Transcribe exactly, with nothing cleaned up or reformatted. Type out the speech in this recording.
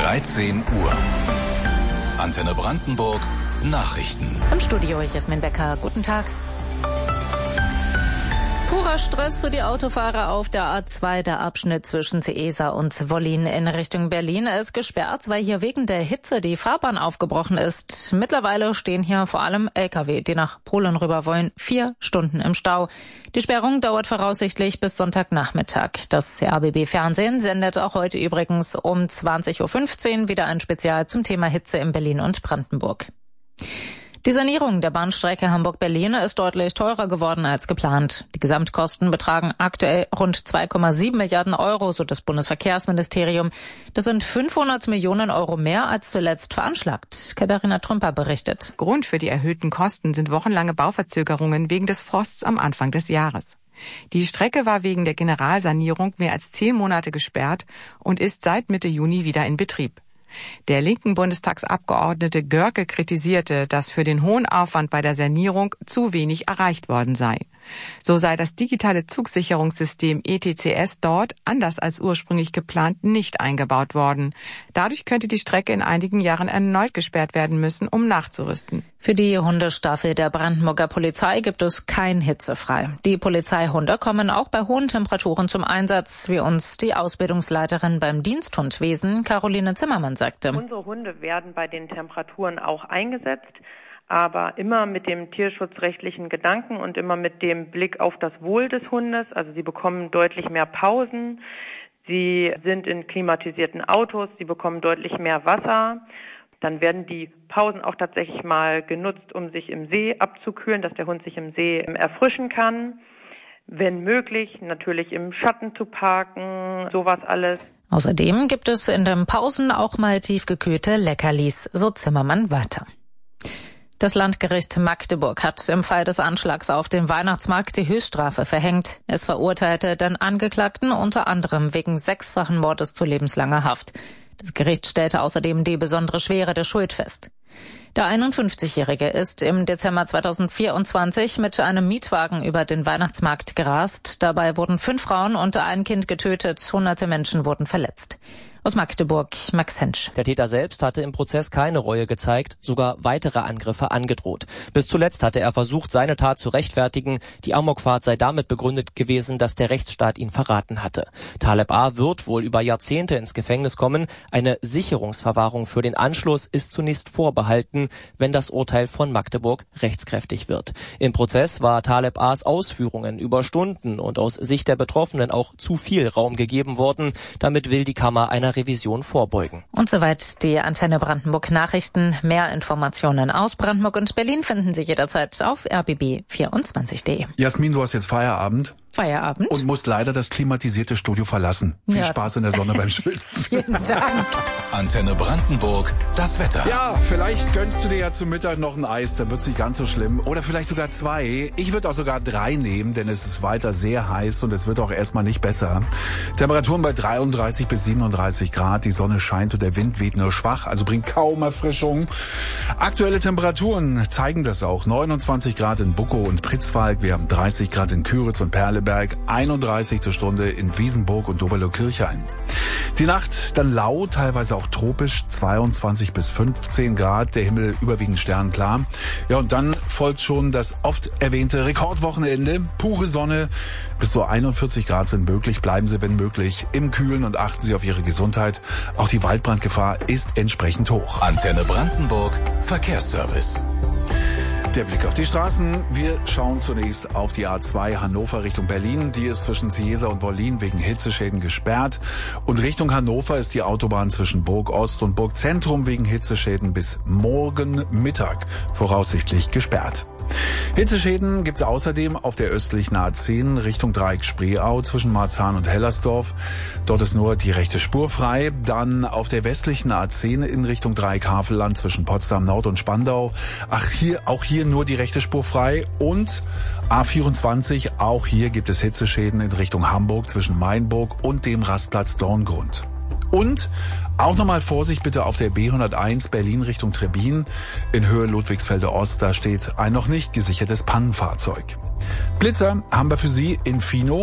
dreizehn Uhr. Antenne Brandenburg Nachrichten. Im Studio Jasmin Becker. Guten Tag. Purer Stress für die Autofahrer auf der A zwei. Der Abschnitt zwischen Seesa und Wollin in Richtung Berlin ist gesperrt, weil hier wegen der Hitze die Fahrbahn aufgebrochen ist. Mittlerweile stehen hier vor allem L K W, die nach Polen rüber wollen, vier Stunden im Stau. Die Sperrung dauert voraussichtlich bis Sonntagnachmittag. Das R B B Fernsehen sendet auch heute übrigens um zwanzig Uhr fünfzehn wieder ein Spezial zum Thema Hitze in Berlin und Brandenburg. Die Sanierung der Bahnstrecke Hamburg-Berlin ist deutlich teurer geworden als geplant. Die Gesamtkosten betragen aktuell rund zwei Komma sieben Milliarden Euro, so das Bundesverkehrsministerium. Das sind fünfhundert Millionen Euro mehr als zuletzt veranschlagt. Katharina Trümper berichtet. Grund für die erhöhten Kosten sind wochenlange Bauverzögerungen wegen des Frosts am Anfang des Jahres. Die Strecke war wegen der Generalsanierung mehr als zehn Monate gesperrt und ist seit Mitte Juni wieder in Betrieb. Der linken Bundestagsabgeordnete Görke kritisierte, dass für den hohen Aufwand bei der Sanierung zu wenig erreicht worden sei. So sei das digitale Zugsicherungssystem E T C S dort, anders als ursprünglich geplant, nicht eingebaut worden. Dadurch könnte die Strecke in einigen Jahren erneut gesperrt werden müssen, um nachzurüsten. Für die Hundestaffel der Brandenburger Polizei gibt es kein Hitzefrei. Die Polizeihunde kommen auch bei hohen Temperaturen zum Einsatz, wie uns die Ausbildungsleiterin beim Diensthundwesen Caroline Zimmermann sagte. Unsere Hunde werden bei den Temperaturen auch eingesetzt, aber immer mit dem tierschutzrechtlichen Gedanken und immer mit dem Blick auf das Wohl des Hundes. Also sie bekommen deutlich mehr Pausen, sie sind in klimatisierten Autos, sie bekommen deutlich mehr Wasser. Dann werden die Pausen auch tatsächlich mal genutzt, um sich im See abzukühlen, dass der Hund sich im See erfrischen kann. Wenn möglich, natürlich im Schatten zu parken, sowas alles. Außerdem gibt es in den Pausen auch mal tiefgekühlte Leckerlis, so Zimmermann weiter. Das Landgericht Magdeburg hat im Fall des Anschlags auf den Weihnachtsmarkt die Höchststrafe verhängt. Es verurteilte den Angeklagten unter anderem wegen sechsfachen Mordes zu lebenslanger Haft. Das Gericht stellte außerdem die besondere Schwere der Schuld fest. Der einundfünfzigjährige ist im Dezember zweitausendvierundzwanzig mit einem Mietwagen über den Weihnachtsmarkt gerast. Dabei wurden fünf Frauen und ein Kind getötet. Hunderte Menschen wurden verletzt. Aus Magdeburg, Max Hensch. Der Täter selbst hatte im Prozess keine Reue gezeigt, sogar weitere Angriffe angedroht. Bis zuletzt hatte er versucht, seine Tat zu rechtfertigen. Die Amokfahrt sei damit begründet gewesen, dass der Rechtsstaat ihn verraten hatte. Taleb A. wird wohl über Jahrzehnte ins Gefängnis kommen. Eine Sicherungsverwahrung für den Anschluss ist zunächst vorbehalten, wenn das Urteil von Magdeburg rechtskräftig wird. Im Prozess war Taleb A.'s Ausführungen über Stunden und aus Sicht der Betroffenen auch zu viel Raum gegeben worden. Damit will die Kammer einer Revision vorbeugen. Und soweit die Antenne Brandenburg Nachrichten. Mehr Informationen aus Brandenburg und Berlin finden Sie jederzeit auf r b b vierundzwanzig punkt de. Jasmin, du hast jetzt Feierabend. Feierabend. Und musst leider das klimatisierte Studio verlassen. Viel ja. Spaß in der Sonne beim Schwitzen. Vielen Dank. Antenne Brandenburg, das Wetter. Ja, vielleicht gönnst du dir ja zum Mittag noch ein Eis, dann wird's nicht ganz so schlimm. Oder vielleicht sogar zwei. Ich würde auch sogar drei nehmen, denn es ist weiter sehr heiß und es wird auch erstmal nicht besser. Temperaturen bei dreiunddreißig bis siebenunddreißig Grad. Die Sonne scheint und der Wind weht nur schwach, also bringt kaum Erfrischung. Aktuelle Temperaturen zeigen das auch. neunundzwanzig Grad in Buckow und Pritzwalk. Wir haben dreißig Grad in Küritz und Perleberg. einunddreißig zur Stunde in Wiesenburg und Doberlo-Kirchhain. Die Nacht dann lau, teilweise auch tropisch, zweiundzwanzig bis fünfzehn Grad, der Himmel überwiegend sternklar. Ja, und dann folgt schon das oft erwähnte Rekordwochenende. Pure Sonne, bis zu einundvierzig Grad sind möglich. Bleiben Sie, wenn möglich, im Kühlen und achten Sie auf Ihre Gesundheit. Auch die Waldbrandgefahr ist entsprechend hoch. Antenne Brandenburg, Verkehrsservice. Der Blick auf die Straßen. Wir schauen zunächst auf die A zwei Hannover Richtung Berlin. Die ist zwischen Seesa und Wollin wegen Hitzeschäden gesperrt. Und Richtung Hannover ist die Autobahn zwischen Burg Ost und Burg Zentrum wegen Hitzeschäden bis morgen Mittag voraussichtlich gesperrt. Hitzeschäden gibt es außerdem auf der östlichen A zehn Richtung Dreieck Spreeau zwischen Marzahn und Hellersdorf. Dort ist nur die rechte Spur frei. Dann auf der westlichen A zehn in Richtung Dreieck Havelland zwischen Potsdam Nord und Spandau. Ach, hier, auch hier nur die rechte Spur frei. Und A vierundzwanzig, auch hier gibt es Hitzeschäden in Richtung Hamburg zwischen Mainburg und dem Rastplatz Dorngrund. Und auch nochmal Vorsicht bitte auf der B hunderteins Berlin Richtung Trebbin in Höhe Ludwigsfelde Ost. Da steht ein noch nicht gesichertes Pannenfahrzeug. Blitzer haben wir für Sie in Fino.